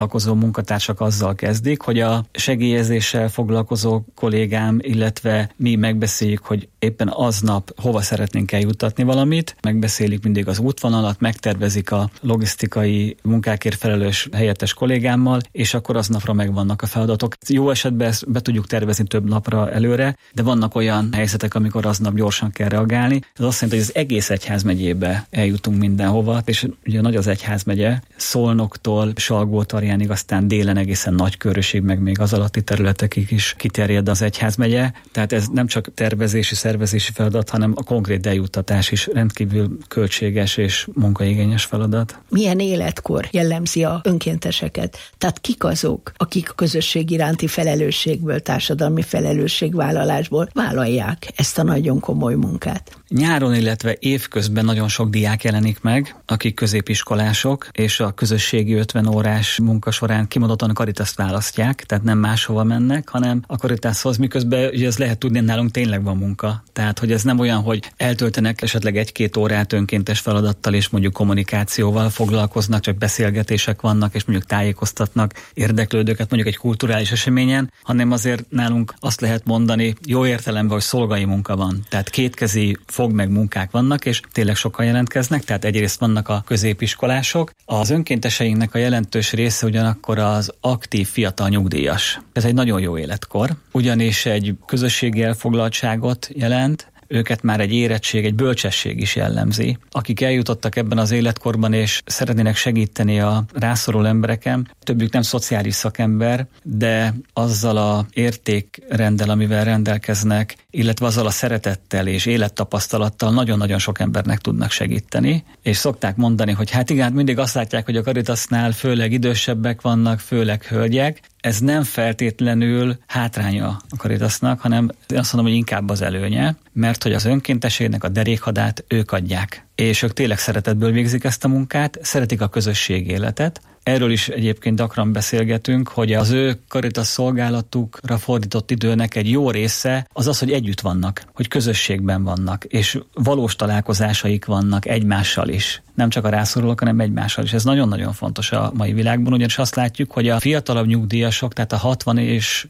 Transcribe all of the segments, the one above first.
foglalkozó munkatársak azzal kezdik, hogy a segélyezéssel foglalkozó kollégám, illetve mi megbeszéljük, hogy éppen aznap hova szeretnénk eljuttatni valamit, megbeszélik mindig az útvonalat, megtervezik a logisztikai munkákért felelős helyettes kollégámmal, és akkor aznapra megvannak a feladatok. Jó esetben ezt be tudjuk tervezni több napra előre, de vannak olyan helyzetek, amikor aznap gyorsan kell reagálni. Ez azt jelenti, hogy az egész egyházmegyébe eljutunk mindenhova, és ugye nagy az egyházmegye, Szolnoktól Salgótarjánig, aztán délen egészen Nagykőrösig, meg még az alatti területekig is kiterjed az egyházmegye. Tehát ez nem csak tervezési, szervezési feladat, hanem a konkrét eljuttatás is rendkívül költséges és munkaigényes feladat. Milyen életkor jellemzi a önkénteseket? Tehát kik azok, akik a közösség iránti felelősségből, társadalmi felelősségvállalásból vállalják ezt a nagyon komoly munkát? Nyáron, illetve évközben nagyon sok diák jelenik meg, akik középiskolások, és a közösségi 50 órás munka során kimondottan a Caritaszt választják, tehát nem máshova mennek, hanem a Caritashoz, miközben ugye ez lehet tudni, nálunk tényleg van munka. Tehát, hogy ez nem olyan, hogy eltöltenek esetleg 1-2 órát önkéntes feladattal, és mondjuk kommunikációval foglalkoznak, csak beszélgetések vannak, és mondjuk tájékoztatnak érdeklődőket mondjuk egy kulturális eseményen, hanem azért nálunk azt lehet mondani, jó értelemben, hogy szolgai munka van. Tehát kétkezi fog meg munkák vannak, és tényleg sokan jelentkeznek, tehát egyrészt vannak a középiskolások. Az önkénteseinknek a jelentős része ugyanakkor az aktív fiatal nyugdíjas. Ez egy nagyon jó életkor, ugyanis egy közösségi elfoglaltságot jelent, őket már egy érettség, egy bölcsesség is jellemzi. Akik eljutottak ebben az életkorban, és szeretnének segíteni a rászoruló embereken, többük nem szociális szakember, de azzal a értékrenddel, amivel rendelkeznek, illetve azzal a szeretettel és élettapasztalattal nagyon-nagyon sok embernek tudnak segíteni. És szokták mondani, hogy hát igen, mindig azt látják, hogy a Caritasnál főleg idősebbek vannak, főleg hölgyek. Ez nem feltétlenül hátránya a Caritasnak, hanem azt mondom, hogy inkább az előnye, mert hogy az önkéntességnek a derékhadát ők adják. És ők tényleg szeretetből végzik ezt a munkát, szeretik a közösség életet. Erről is egyébként gyakran beszélgetünk, hogy az ő Caritas szolgálatukra fordított időnek egy jó része az az, hogy együtt vannak, hogy közösségben vannak, és valós találkozásaik vannak egymással is. Nem csak a rászorulók, hanem egymással is. Ez nagyon-nagyon fontos a mai világban, ugyanis azt látjuk, hogy a fiatalabb nyugdíjasok, tehát a 60 és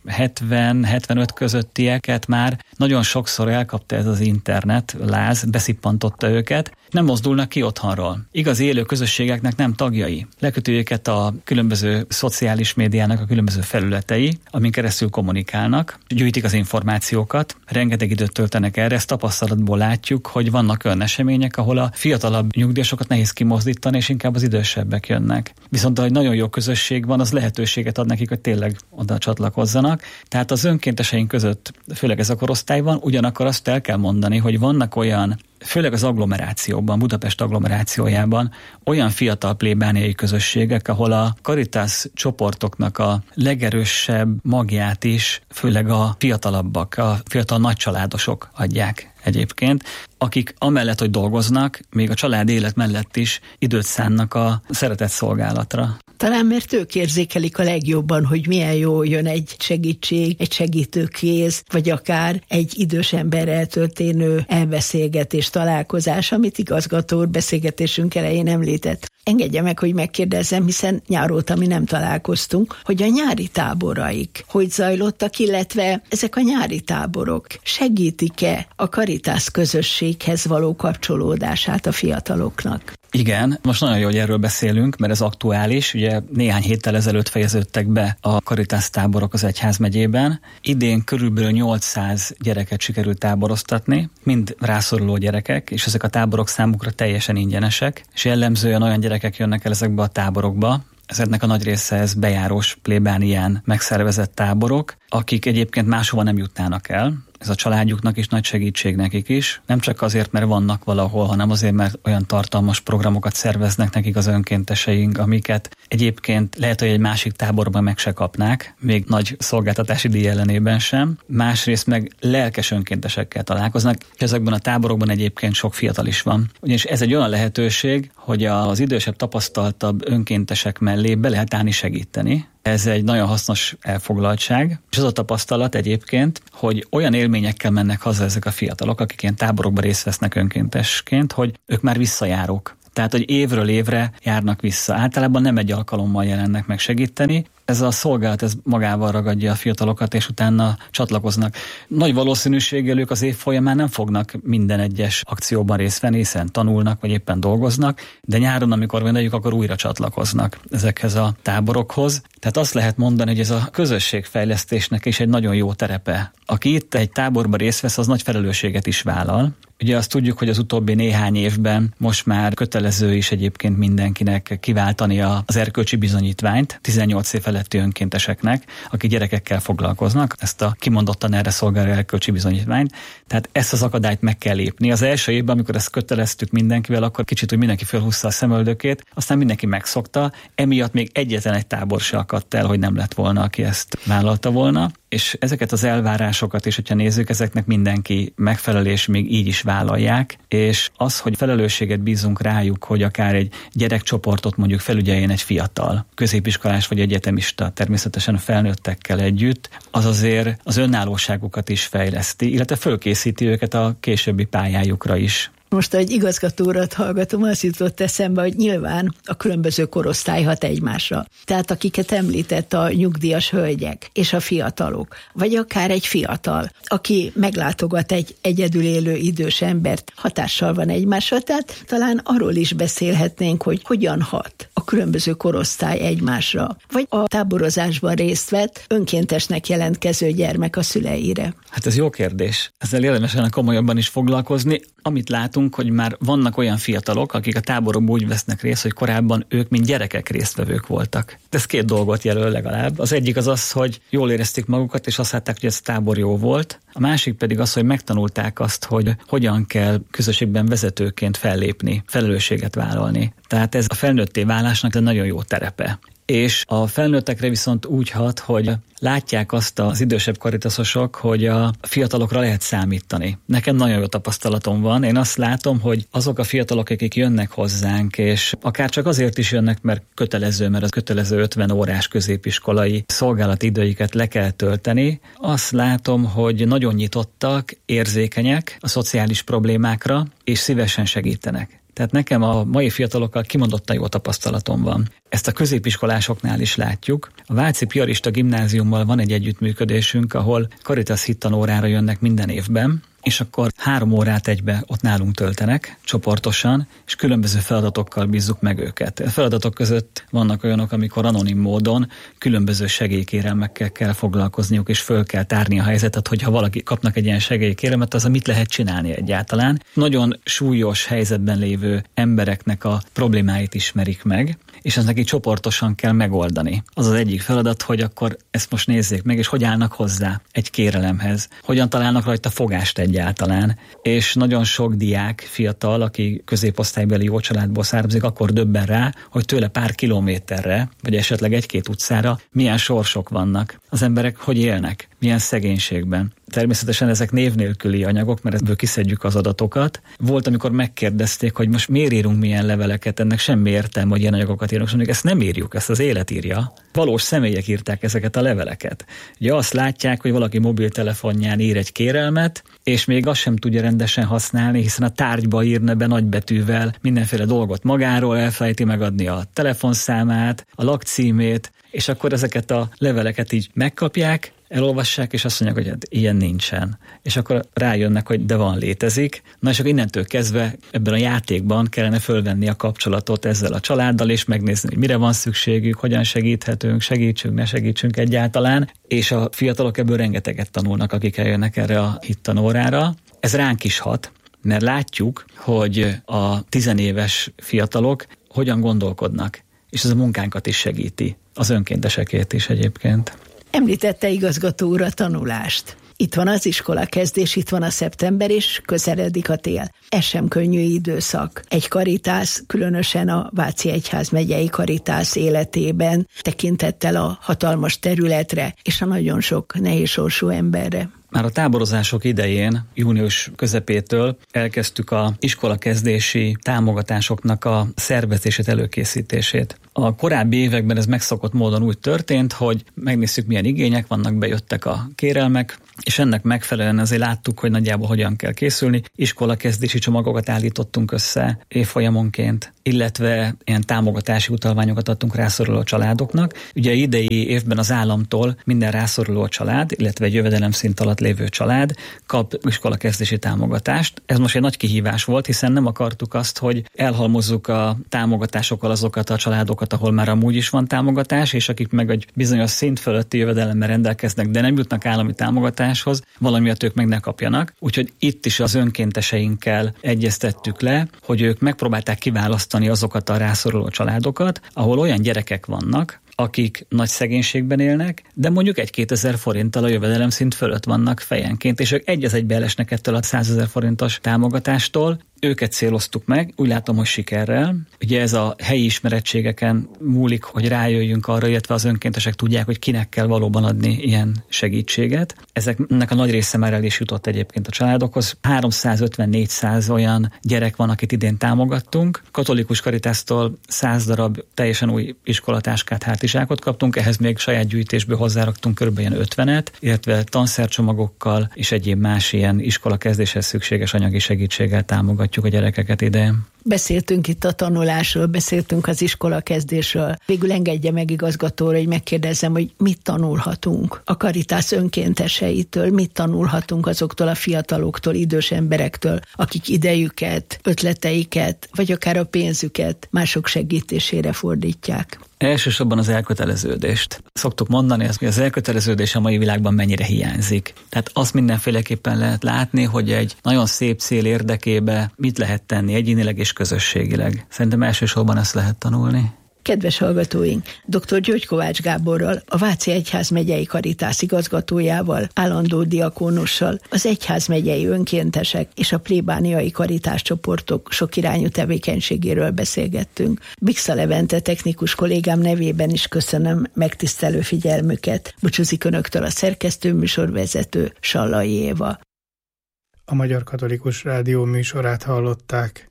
70-75 közöttieket már nagyon sokszor elkapta ez az internet, láz, beszippantotta őket, nem mozdulnak ki otthonról. Igaz élő közösségeknek nem tagjai. Leköti őket a különböző szociális médiának a különböző felületei, amin keresztül kommunikálnak, gyűjtik az információkat, rengeteg időt töltenek erre, ezt tapasztalatból látjuk, hogy vannak olyan események, ahol a fiatalabb nyugdíjasokat nehéz kimozdítani, és inkább az idősebbek jönnek. Viszont ahogy nagyon jó közösség van, az lehetőséget ad nekik, hogy tényleg oda csatlakozzanak. Tehát az önkénteseink között, főleg ez a korosztály van, ugyanakkor azt el kell mondani, hogy vannak olyan, főleg az agglomerációban, Budapest agglomerációjában olyan fiatal plébániai közösségek, ahol a Caritas csoportoknak a legerősebb magját is, főleg a fiatalabbak, a fiatal nagycsaládosok adják egyébként, akik amellett, hogy dolgoznak, még a család élet mellett is időt szánnak a szeretett szolgálatra. Talán mert ők érzékelik a legjobban, hogy milyen jó jön egy segítség, egy segítőkéz, vagy akár egy idős emberrel történő elbeszélgetés, találkozás, amit igazgató úr beszélgetésünk elején említett. Engedje meg, hogy megkérdezzem, hiszen nyár óta mi nem találkoztunk, hogy a nyári táboraik hogy zajlottak, illetve ezek a nyári táborok segítik-e a Caritas közösséghez való kapcsolódását a fiataloknak? Igen, most nagyon jó, hogy erről beszélünk, mert ez aktuális. Ugye néhány héttel ezelőtt fejeződtek be a Caritas táborok az egyházmegyében. Idén körülbelül 800 gyereket sikerült táboroztatni, mind rászoruló gyerekek, és ezek a táborok számukra teljesen ingyenesek, és jellemzően olyan gyerekek jönnek el ezekbe a táborokba, ezeknek a nagy része ez bejárós plébánián megszervezett táborok, akik egyébként máshova nem jutnának el. Ez a családjuknak is nagy segítség nekik is. Nem csak azért, mert vannak valahol, hanem azért, mert olyan tartalmas programokat szerveznek nekik az önkénteseink, amiket egyébként lehet, hogy egy másik táborban meg se kapnák, még nagy szolgáltatási díj ellenében sem. Másrészt meg lelkes önkéntesekkel találkoznak, és ezekben a táborokban egyébként sok fiatal is van. Ugyanis ez egy olyan lehetőség, hogy az idősebb, tapasztaltabb önkéntesek mellé be lehet állni segíteni. Ez egy nagyon hasznos elfoglaltság, és az a tapasztalat egyébként, hogy olyan élményekkel mennek haza ezek a fiatalok, akik ilyen táborokban részt vesznek önkéntesként, hogy ők már visszajárók. Tehát, hogy évről évre járnak vissza. Általában nem egy alkalommal jelennek meg segíteni. Ez a szolgálat ez magával ragadja a fiatalokat, és utána csatlakoznak. Nagy valószínűséggel ők az év folyamán nem fognak minden egyes akcióban részt venni, hiszen tanulnak, vagy éppen dolgoznak, de nyáron, amikor vendejük, akkor újra csatlakoznak ezekhez a táborokhoz. Tehát azt lehet mondani, hogy ez a közösségfejlesztésnek is egy nagyon jó terepe. Aki itt egy táborban részt vesz, az nagy felelősséget is vállal. Ugye azt tudjuk, hogy az utóbbi néhány évben most már kötelező is egyébként mindenkinek kiváltani az erkölcsi bizonyítványt 18 év feletti önkénteseknek, akik gyerekekkel foglalkoznak, ezt a kimondottan erre szolgáló erkölcsi bizonyítványt. Tehát ezt az akadályt meg kell lépni. Az első évben, amikor ezt köteleztük mindenkivel, akkor kicsit úgy mindenki felhúzta a szemöldökét, aztán mindenki megszokta, emiatt még egyetlen egy tábor se akadt el, hogy nem lett volna, aki ezt vállalta volna. És ezeket az elvárásokat is, hogyha nézzük, ezeknek mindenki megfelel, és még így is vállalják, és az, hogy felelősséget bízunk rájuk, hogy akár egy gyerekcsoportot mondjuk felügyeljen egy fiatal, középiskolás vagy egyetemista, természetesen a felnőttekkel együtt, az azért az önállóságukat is fejleszti, illetve fölkészíti őket a későbbi pályájukra is. Most, ahogy igazgató urat hallgatom, az jutott eszembe, hogy nyilván a különböző korosztály hat egymásra. Tehát akiket említett, a nyugdíjas hölgyek és a fiatalok, vagy akár egy fiatal, aki meglátogat egy egyedül élő idős embert, hatással van egymásra, tehát talán arról is beszélhetnénk, hogy hogyan hat a különböző korosztály egymásra, vagy a táborozásban részt vett önkéntesnek jelentkező gyermek a szüleire. Hát ez jó kérdés. Ezzel érdemes lenne komolyabban is foglalkozni. Amit látunk, hogy már vannak olyan fiatalok, akik a táborokban úgy vesznek részt, hogy korábban ők, mint gyerekek résztvevők voltak. Ez két dolgot jelöl legalább. Az egyik az az, hogy jól érezték magukat, és azt látták, hogy ez a tábor jó volt. A másik pedig az, hogy megtanulták azt, hogy hogyan kell közösségben vezetőként fellépni, felelősséget vállalni. Tehát ez a felnőtté válásnak egy nagyon jó terepe. És a felnőttekre viszont úgy hat, hogy látják azt az idősebb karitaszosok, hogy a fiatalokra lehet számítani. Nekem nagyon jó tapasztalatom van. Én azt látom, hogy azok a fiatalok, akik jönnek hozzánk, és akár csak azért is jönnek, mert az kötelező 50 órás középiskolai szolgálati időiket le kell tölteni, azt látom, hogy nagyon nyitottak, érzékenyek a szociális problémákra, és szívesen segítenek. Tehát nekem a mai fiatalokkal kimondottan jó tapasztalatom van. Ezt a középiskolásoknál is látjuk. A Váci Piarista Gimnáziummal van egy együttműködésünk, ahol Caritas hittanórára jönnek minden évben, és akkor 3 órát egybe ott nálunk töltenek csoportosan, és különböző feladatokkal bízzuk meg őket. A feladatok között vannak olyanok, amikor anonim módon különböző segélykérelmekkel kell foglalkozniuk, és föl kell tárni a helyzetet, hogyha valaki kapnak egy ilyen segélykérelmet, az mit lehet csinálni egyáltalán. Nagyon súlyos helyzetben lévő embereknek a problémáit ismerik meg, és ezt neki csoportosan kell megoldani. Az az egyik feladat, hogy akkor ezt most nézzék meg, és hogy állnak hozzá egy kérelemhez. Hogyan találnak rajta fogást egyáltalán. És nagyon sok diák, fiatal, aki középosztálybeli jó családból származik, akkor döbben rá, hogy tőle pár kilométerre, vagy esetleg 1-2 utcára milyen sorsok vannak. Az emberek hogy élnek, milyen szegénységben. Természetesen ezek név nélküli anyagok, mert ebből kiszedjük az adatokat. Volt, amikor megkérdezték, hogy most miért írunk milyen leveleket, ennek semmi értelme, hogy ilyen anyagokat írunk, és mondjuk ezt nem írjuk, ezt az élet írja. Valós személyek írták ezeket a leveleket. Ugye azt látják, hogy valaki mobiltelefonján ír egy kérelmet, és még azt sem tudja rendesen használni, hiszen a tárgyba írna be nagybetűvel mindenféle dolgot magáról, elfelejti megadni a telefonszámát, a lakcímét, és akkor ezeket a leveleket így megkapják, elolvassák, és azt mondják, hogy hát ilyen nincsen. És akkor rájönnek, hogy de van, létezik. Na és akkor innentől kezdve ebben a játékban kellene fölvenni a kapcsolatot ezzel a családdal, és megnézni, hogy mire van szükségük, hogyan segíthetünk, segítsünk, ne segítsünk egyáltalán. És a fiatalok ebből rengeteget tanulnak, akik eljönnek erre a hittanórára. Ez ránk is hat, mert látjuk, hogy a 10 éves fiatalok hogyan gondolkodnak, és ez a munkánkat is segíti, az önkéntesekét is egyébként. Említette igazgató úr a tanulást. Itt van az iskola kezdés, itt van a szeptember, és közeledik a tél. Ez sem könnyű időszak. Egy karitász, különösen a Váci Egyházmegyei Karitász életében tekintettel a hatalmas területre és a nagyon sok nehéz sorsú emberre. Már a táborozások idején, június közepétől elkezdtük az iskolakezdési támogatásoknak a szervezését, előkészítését. A korábbi években ez megszokott módon úgy történt, hogy megnéztük, milyen igények vannak, bejöttek a kérelmek, és ennek megfelelően azért láttuk, hogy nagyjából hogyan kell készülni. Iskolakezdési csomagokat állítottunk össze évfolyamonként, illetve ilyen támogatási utalványokat adtunk rászoruló családoknak. Ugye idei évben az államtól minden rászoruló család, illetve egy jövedelemszint alatt lévő család kap iskolakezdési támogatást. Ez most egy nagy kihívás volt, hiszen nem akartuk azt, hogy elhalmozzuk a támogatásokkal azokat a családokat, ahol már amúgy is van támogatás, és akik meg egy bizonyos szint fölötti jövedelemmel rendelkeznek, de nem jutnak állami támogatáshoz, valamiatt ők meg ne kapjanak. Úgyhogy itt is az önkénteseinkkel egyeztettük le, hogy ők megpróbálták kiválasztani azokat a rászoruló családokat, ahol olyan gyerekek vannak, akik nagy szegénységben élnek, de mondjuk 1-2 ezer forinttal a jövedelemszint fölött vannak fejenként, és ők egy az egybe elesnek ettől a 100 000 forintos támogatástól. Őket céloztuk meg, úgy látom, hogy sikerrel. Ugye ez a helyi ismerettségeken múlik, hogy rájöjjünk arra, illetve az önkéntesek tudják, hogy kinek kell valóban adni ilyen segítséget. Ezeknek a nagy része már el is jutott egyébként a családokhoz. 350-400 olyan gyerek van, akit idén támogattunk. Katolikus Caritástól 100 darab teljesen új iskolatáskát, hátizsákot kaptunk, ehhez még saját gyűjtésből hozzáraktunk körülbelül 50-et, illetve tanszercsomagokkal és egyéb más ilyen iskolakezdéshez szükséges anyagi segítséggel támogatjuk a gyerekeket ide. Beszéltünk itt a tanulásról, beszéltünk az iskolakezdésről. Végül engedje meg, igazgatóra, hogy megkérdezzem, hogy mit tanulhatunk a Caritas önkénteseitől, mit tanulhatunk azoktól a fiataloktól, idős emberektől, akik idejüket, ötleteiket, vagy akár a pénzüket mások segítésére fordítják. Elsősorban az elköteleződést. Szoktuk mondani, hogy az elköteleződés a mai világban mennyire hiányzik. Tehát azt mindenféleképpen lehet látni, hogy egy nagyon szép cél érdekébe mit lehet tenni egyénileg és közösségileg. Szerintem elsősorban ezt lehet tanulni. Kedves hallgatóink, dr. György Kovács Gáborral, a Váci Egyházmegyei Caritas igazgatójával, állandó diakónussal, az egyházmegyei önkéntesek és a plébániai Caritas csoportok sokirányú tevékenységéről beszélgettünk. Bixa Levente technikus kollégám nevében is köszönöm megtisztelő figyelmüket. Búcsúzik önöktől a szerkesztő műsorvezető, Sallai Éva. A Magyar Katolikus Rádió műsorát hallották.